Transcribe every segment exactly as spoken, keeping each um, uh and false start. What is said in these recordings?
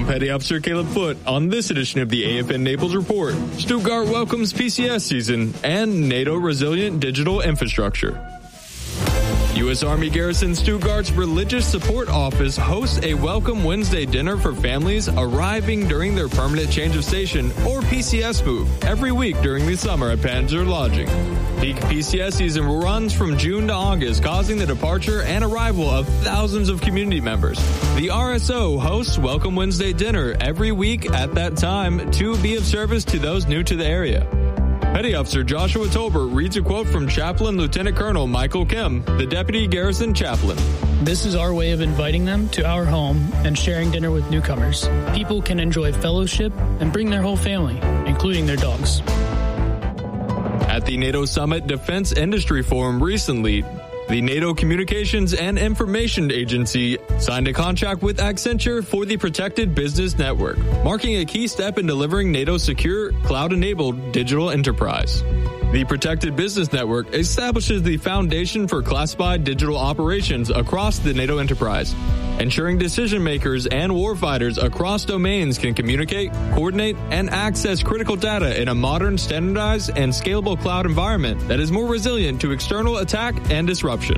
Petty Officer Caleb Foote. On this edition of the A F N Naples Report, Stuttgart welcomes P C S season and NATO resilient digital infrastructure. U S Army Garrison Stuttgart's Religious Support Office hosts a Welcome Wednesday dinner for families arriving during their permanent change of station or P C S move every week during the summer at Panzer Lodging. Peak P C S season runs from June to August, causing the departure and arrival of thousands of community members. The R S O hosts Welcome Wednesday dinner every week at that time to be of service to those new to the area. Petty Officer Joshua Tolbert reads a quote from Chaplain Lieutenant Colonel Michael Kim, the Deputy Garrison Chaplain. This is our way of inviting them to our home and sharing dinner with newcomers. People can enjoy fellowship and bring their whole family, including their dogs. At the NATO Summit Defense Industry Forum recently, the NATO Communications and Information Agency signed a contract with Accenture for the Protected Business Network, marking a key step in delivering NATO's secure, cloud-enabled digital enterprise. The Protected Business Network establishes the foundation for classified digital operations across the NATO enterprise, ensuring decision makers and warfighters across domains can communicate, coordinate, and access critical data in a modern, standardized, and scalable cloud environment that is more resilient to external attack and disruption.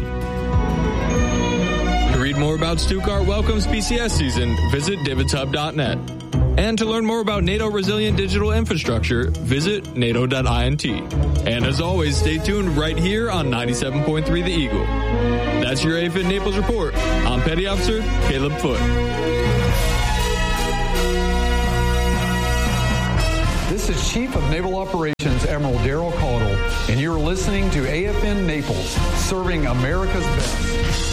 To read more about Stuttgart Welcome's P C S season, visit divots hub dot net. And to learn more about NATO resilient digital infrastructure, visit nato dot int. And as always, stay tuned right here on ninety-seven point three The Eagle. That's your A F N Naples Report. I'm Petty Officer Caleb Foote. This is Chief of Naval Operations Admiral Daryl Caudle, and you're listening to A F N Naples, serving America's best.